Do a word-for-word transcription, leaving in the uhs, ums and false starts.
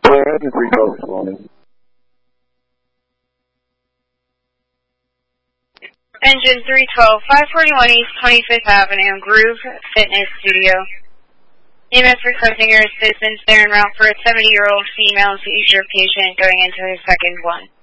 Engine three twelve responding. Engine three twelve, five forty-one East twenty-fifth Avenue, Groove Fitness Studio. E M S requesting your assistance. They're en route for a seventy-year-old female seizure patient going into her second one.